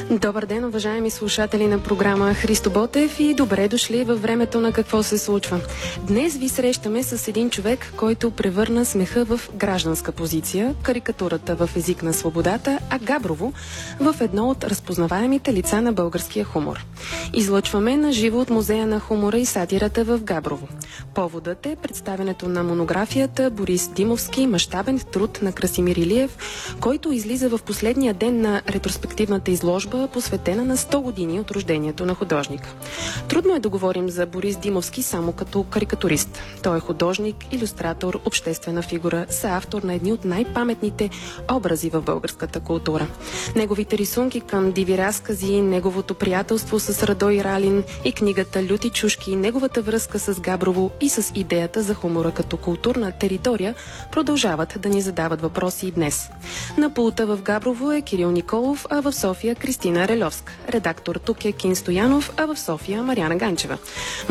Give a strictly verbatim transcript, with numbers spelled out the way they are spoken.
Добър ден, уважаеми слушатели на програма Христо Ботев и добре дошли във времето на какво се случва. Днес ви срещаме с един човек, който превърна смеха в гражданска позиция, карикатурата в език на свободата, а Габрово в едно от разпознаваемите лица на българския хумор. Излъчваме на живо от Музея на хумора и сатирата в Габрово. Поводът е представянето на монографията Борис Димовски мащабен труд на Красимир Илиев, който излиза в последния ден на ретроспективната изложба, посветена на сто години от рождението на художника. Трудно е да говорим за Борис Димовски само като карикатурист. Той е художник, илюстратор, обществена фигура, съавтор на едни от най-паметните образи в българската култура. Неговите рисунки към диви разкази, неговото приятелство с Радой Ралин и книгата Люти чушки, неговата връзка с Габрово и с идеята за хумора като културна територия продължават да ни задават въпроси и днес. На пулта в Габрово е Кирил Николов, а в София Кристина Релевска. Редактор тук е Кин Стоянов, а в София Мариана Ганчева.